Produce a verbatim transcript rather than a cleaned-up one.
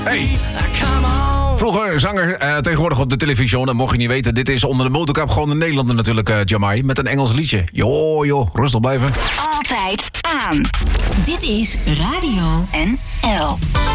Hey. Vroeger zanger, uh, tegenwoordig op de televisie. Dat mocht je niet weten. Dit is onder de motorkap gewoon de Nederlander natuurlijk, uh, Jamai. Met een Engels liedje. Jo, joh, rustig blijven. Altijd aan. Dit is Radio N L.